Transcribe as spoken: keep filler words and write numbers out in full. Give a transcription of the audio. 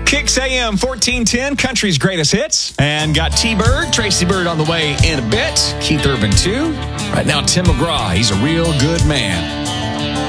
Kicks A M fourteen ten, country's greatest hits. And got T-Bird, Tracy Bird on the way in a bit. Keith Urban, too. Right now, Tim McGraw. He's a real good man.